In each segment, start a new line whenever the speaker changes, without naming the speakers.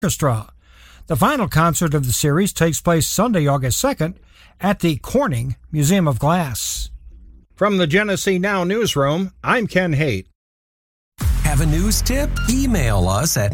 Orchestra. The final concert of the series takes place Sunday, August 2nd at the Corning Museum of Glass. From the Genesee Now newsroom, I'm Ken Haight.
Have a news tip? Email us at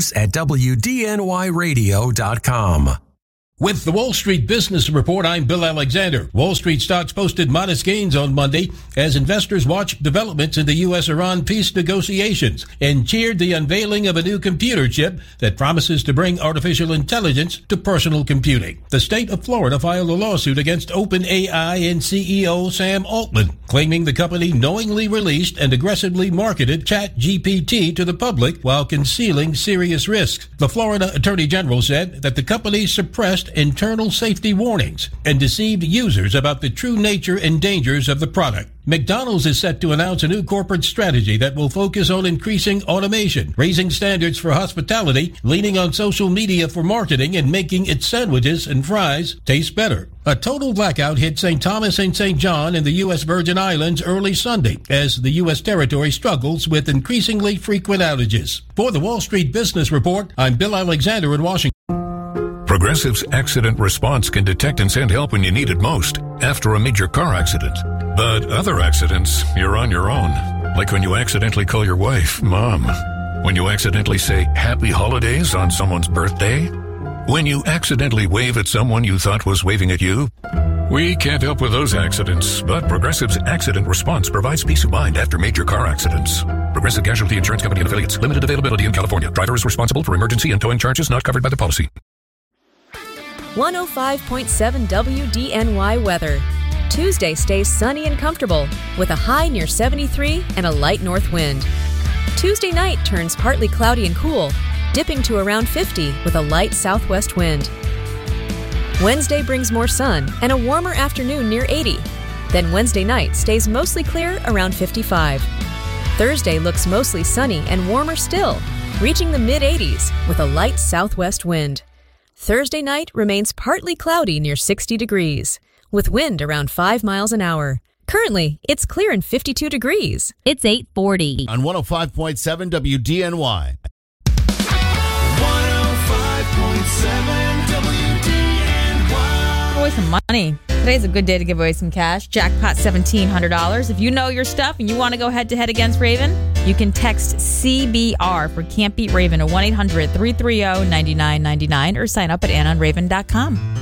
news@wdnyradio.com.
With the Wall Street Business Report, I'm Bill Alexander. Wall Street stocks posted modest gains on Monday as investors watched developments in the U.S.-Iran peace negotiations and cheered the unveiling of a new computer chip that promises to bring artificial intelligence to personal computing. The state of Florida filed a lawsuit against OpenAI and CEO Sam Altman, claiming the company knowingly released and aggressively marketed ChatGPT to the public while concealing serious risks. The Florida Attorney General said that the company suppressed internal safety warnings and deceived users about the true nature and dangers of the product. McDonald's is set to announce a new corporate strategy that will focus on increasing automation, raising standards for hospitality, leaning on social media for marketing, and making its sandwiches and fries taste better. A total blackout hit St. Thomas and St. John in the U.S. Virgin Islands early Sunday as the U.S. territory struggles with increasingly frequent outages. For the Wall Street Business Report, I'm Bill Alexander in Washington.
Progressive's accident response can detect and send help when you need it most, after a major car accident. But other accidents, you're on your own. Like when you accidentally call your wife Mom. When you accidentally say Happy Holidays on someone's birthday. When you accidentally wave at someone you thought was waving at you. We can't help with those accidents, but Progressive's accident response provides peace of mind after major car accidents. Progressive Casualty Insurance Company and Affiliates. Limited availability in California. Driver is responsible for emergency and towing charges not covered by the policy.
105.7 WDNY weather. Tuesday stays sunny and comfortable with a high near 73 and a light north wind. Tuesday night turns partly cloudy and cool, dipping to around 50 with a light southwest wind. Wednesday brings more sun and a warmer afternoon near 80. Then Wednesday night stays mostly clear around 55. Thursday looks mostly sunny and warmer still, reaching the mid-80s with a light southwest wind. Thursday night remains partly cloudy near 60 degrees, with wind around 5 miles an hour. Currently, it's clear and 52 degrees.
It's 8:40.
On 105.7 WDNY.
105.7 WDNY.
Give away some money. Today's a good day to give away some cash. Jackpot $1,700. If you know your stuff and you want to go head-to-head against Raven, you can text CBR for Can't Beat Raven to 1-800-330-9999 or sign up at AnnonRaven.com.